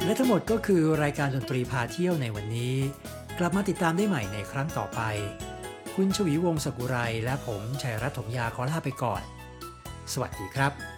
และทั้งหมดก็คือรายการดนตรีพาเที่ยวในวันนี้กลับมาติดตามได้ใหม่ในครั้งต่อไปคุณชวีวงศ์สกุไรและผมชัยรัตน์ถมยาขอลาไปก่อนสวัสดีครับ